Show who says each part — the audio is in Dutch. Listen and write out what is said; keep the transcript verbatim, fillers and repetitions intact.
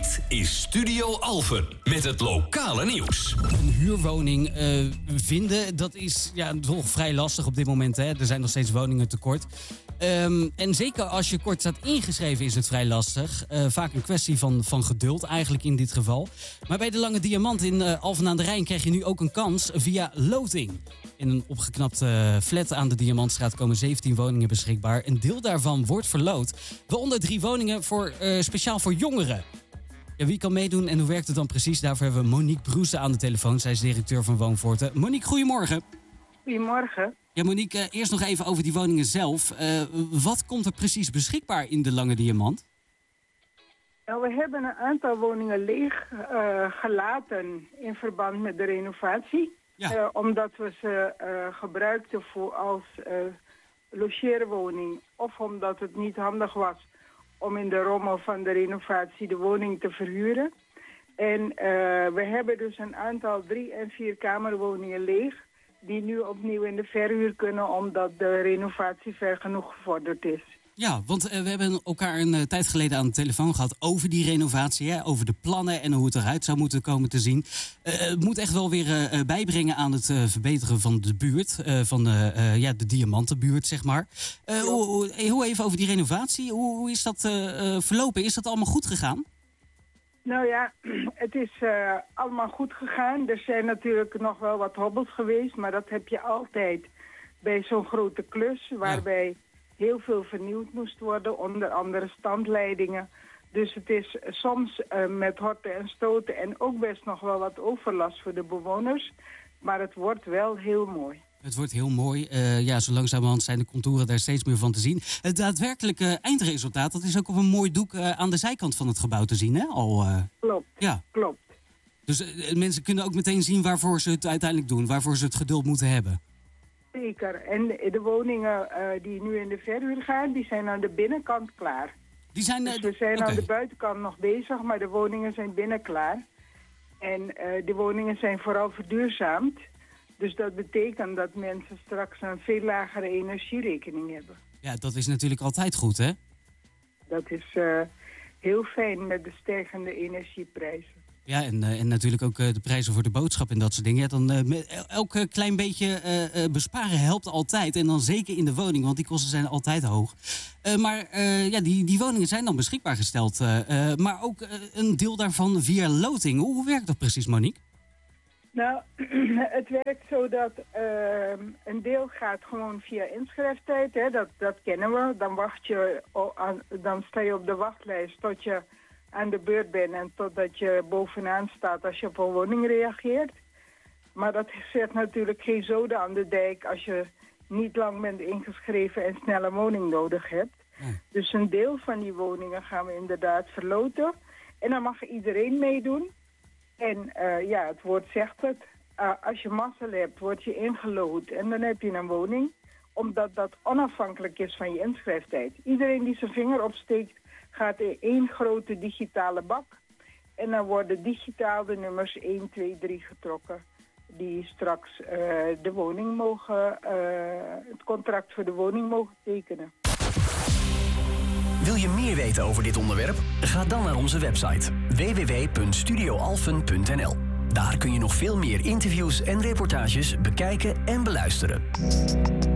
Speaker 1: Dit is Studio Alphen met het lokale nieuws.
Speaker 2: Een huurwoning uh, vinden, dat is ja, toch vrij lastig op dit moment. Hè? Er zijn nog steeds woningen tekort. Um, en zeker als je kort staat ingeschreven is het vrij lastig. Uh, vaak een kwestie van, van geduld eigenlijk in dit geval. Maar bij de Lange Diamant in uh, Alphen aan de Rijn krijg je nu ook een kans via loting. In een opgeknapte flat aan de Diamantstraat komen zeventien woningen beschikbaar. Een deel daarvan wordt verloot. Waaronder drie woningen voor, uh, speciaal voor jongeren. Ja, wie kan meedoen en hoe werkt het dan precies? Daarvoor hebben we Monique Broese aan de telefoon. Zij is directeur van Woonvoorten. Monique, goedemorgen.
Speaker 3: Goedemorgen.
Speaker 2: Ja, Monique, uh, eerst nog even over die woningen zelf. Uh, wat komt er precies beschikbaar in de Lange Diamant?
Speaker 3: Nou, we hebben een aantal woningen leeg uh, gelaten in verband met de renovatie. Ja. Uh, omdat we ze uh, gebruikten voor als uh, logeerwoning. Of omdat het niet handig was om in de rommel van de renovatie de woning te verhuren. En uh, we hebben dus een aantal drie- en vierkamerwoningen leeg die nu opnieuw in de verhuur kunnen omdat de renovatie ver genoeg gevorderd is.
Speaker 2: Ja, want uh, we hebben elkaar een uh, tijd geleden aan de telefoon gehad over die renovatie, hè, over de plannen en hoe het eruit zou moeten komen te zien. Uh, het moet echt wel weer uh, bijbrengen aan het uh, verbeteren van de buurt, uh, van de, uh, ja, de Diamantenbuurt, zeg maar. Uh, hoe, hoe, hoe even over die renovatie, hoe, hoe is dat uh, uh, verlopen? Is dat allemaal goed gegaan?
Speaker 3: Nou ja, het is uh, allemaal goed gegaan. Er zijn natuurlijk nog wel wat hobbels geweest, maar dat heb je altijd bij zo'n grote klus, waarbij ja. heel veel vernieuwd moest worden, onder andere standleidingen. Dus het is soms uh, met horten en stoten en ook best nog wel wat overlast voor de bewoners. Maar het wordt wel heel mooi.
Speaker 2: Het wordt heel mooi. Uh, ja, zo langzamerhand zijn de contouren daar steeds meer van te zien. Het daadwerkelijke eindresultaat, dat is ook op een mooi doek uh, aan de zijkant van het gebouw te zien, hè? Al, uh...
Speaker 3: Klopt, ja. klopt.
Speaker 2: Dus uh, mensen kunnen ook meteen zien waarvoor ze het uiteindelijk doen, waarvoor ze het geduld moeten hebben.
Speaker 3: Zeker. En de woningen uh, die nu in de verhuur gaan, die zijn aan de binnenkant klaar.
Speaker 2: Die zijn, uh,
Speaker 3: dus we zijn
Speaker 2: okay.
Speaker 3: aan de buitenkant nog bezig, maar de woningen zijn binnen klaar. En uh, de woningen zijn vooral verduurzaamd. Dus dat betekent dat mensen straks een veel lagere energierekening hebben.
Speaker 2: Ja, dat is natuurlijk altijd goed, hè?
Speaker 3: Dat is uh, heel fijn met de stijgende energieprijzen.
Speaker 2: Ja, en, uh, en natuurlijk ook uh, de prijzen voor de boodschap en dat soort dingen. Ja, dan, uh, met elk uh, klein beetje uh, uh, besparen helpt altijd. En dan zeker in de woning, want die kosten zijn altijd hoog. Uh, maar uh, ja, die, die woningen zijn dan beschikbaar gesteld. Uh, uh, maar ook uh, een deel daarvan via loting. Hoe, hoe werkt dat precies, Monique?
Speaker 3: Nou, het werkt zo dat uh, een deel gaat gewoon via inschrijftijd. Hè? Dat, dat kennen we. Dan, wacht je, dan sta je op de wachtlijst tot je aan de beurt bent en totdat je bovenaan staat als je op een woning reageert. Maar dat zet natuurlijk geen zoden aan de dijk als je niet lang bent ingeschreven en snel een woning nodig hebt. Ja. Dus een deel van die woningen gaan we inderdaad verloten. En dan mag iedereen meedoen. En uh, ja, het woord zegt het. Uh, als je mazzel hebt, word je ingelood en dan heb je een woning. Omdat dat onafhankelijk is van je inschrijftijd. Iedereen die zijn vinger opsteekt, gaat in één grote digitale bak. En dan worden digitaal de nummers één, twee, drie getrokken. Die straks uh, de woning mogen, uh, het contract voor de woning mogen tekenen.
Speaker 4: Wil je meer weten over dit onderwerp? Ga dan naar onze website w w w punt studio alphen punt n l. Daar kun je nog veel meer interviews en reportages bekijken en beluisteren.